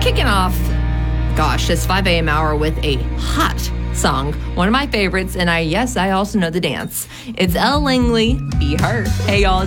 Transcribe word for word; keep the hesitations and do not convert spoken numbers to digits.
Kicking off, gosh, this five a.m. hour with a hot song. One of my favorites, and I, yes, I also know the dance. It's Elle Langley, Be Her. Hey, y'all.